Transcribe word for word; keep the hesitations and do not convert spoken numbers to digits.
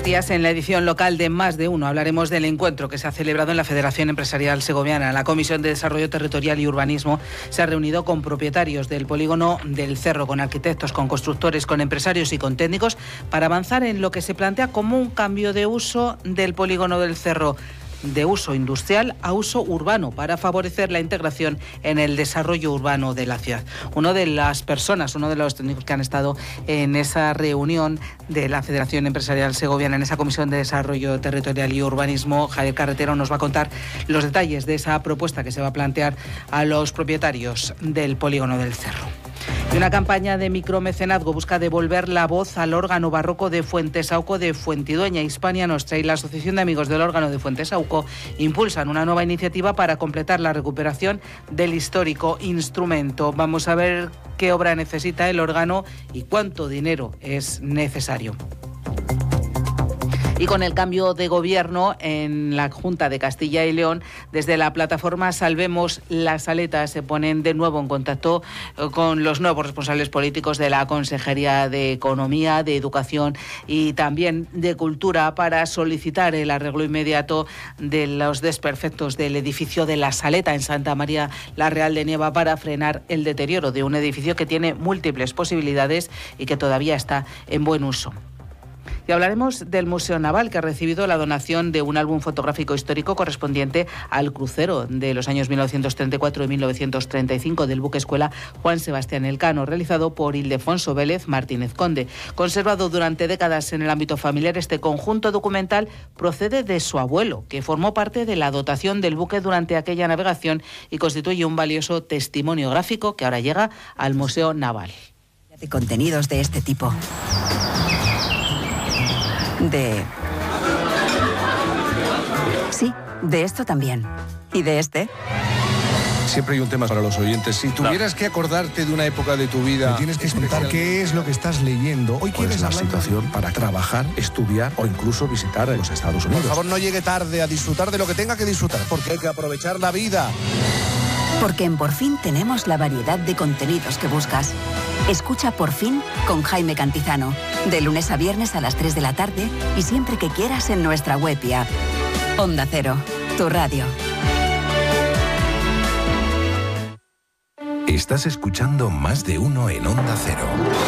Matías, en la edición local de Más de Uno hablaremos del encuentro que se ha celebrado en la Federación Empresarial Segoviana. La Comisión de Desarrollo Territorial y Urbanismo se ha reunido con propietarios del polígono del Cerro, con arquitectos, con constructores, con empresarios y con técnicos para avanzar en lo que se plantea como un cambio de uso del polígono del Cerro, de uso industrial a uso urbano, para favorecer la integración en el desarrollo urbano de la ciudad. Una de las personas, uno de los técnicos que han estado en esa reunión de la Federación Empresarial Segoviana, en esa Comisión de Desarrollo Territorial y Urbanismo, Javier Carretero, nos va a contar los detalles de esa propuesta que se va a plantear a los propietarios del polígono del Cerro. Y una campaña de micromecenazgo busca devolver la voz al órgano barroco de Fuentesauco de Fuentidueña. Hispania Nostra y la Asociación de Amigos del Órgano de Fuentesauco impulsan una nueva iniciativa para completar la recuperación del histórico instrumento. Vamos a ver qué obra necesita el órgano y cuánto dinero es necesario. Y con el cambio de gobierno en la Junta de Castilla y León, desde la plataforma Salvemos la Saleta se ponen de nuevo en contacto con los nuevos responsables políticos de la Consejería de Economía, de Educación y también de Cultura para solicitar el arreglo inmediato de los desperfectos del edificio de La Saleta en Santa María la Real de Nieva, para frenar el deterioro de un edificio que tiene múltiples posibilidades y que todavía está en buen uso. Y hablaremos del Museo Naval, que ha recibido la donación de un álbum fotográfico histórico correspondiente al crucero de los años mil novecientos treinta y cuatro y mil novecientos treinta y cinco del buque escuela Juan Sebastián Elcano, realizado por Ildefonso Vélez Martínez Conde. Conservado durante décadas en el ámbito familiar, este conjunto documental procede de su abuelo, que formó parte de la dotación del buque durante aquella navegación y constituye un valioso testimonio gráfico que ahora llega al Museo Naval. De contenidos de este tipo. De... Sí, de esto también. ¿Y de este? Siempre hay un tema para los oyentes. Si tuvieras que acordarte de una época de tu vida... Me tienes que explicar qué es lo que estás leyendo. Hoy quieres la hablar situación de... para trabajar, estudiar o incluso visitar los Estados Unidos. Por favor, no llegue tarde a disfrutar de lo que tenga que disfrutar, porque hay que aprovechar la vida. Porque en Por Fin tenemos la variedad de contenidos que buscas. Escucha Por Fin con Jaime Cantizano, de lunes a viernes a las tres de la tarde y siempre que quieras en nuestra web y app. Onda Cero, tu radio. Estás escuchando Más de Uno en Onda Cero.